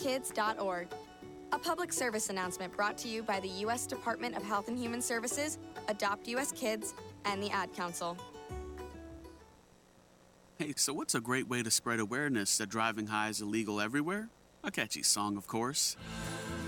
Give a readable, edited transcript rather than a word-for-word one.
adoptuskids.org. A public service announcement brought to you by the U.S. Department of Health and Human Services, Adopt U.S. Kids, and the Ad Council. Hey, so what's a great way to spread awareness that driving high is illegal everywhere? A catchy song, of course.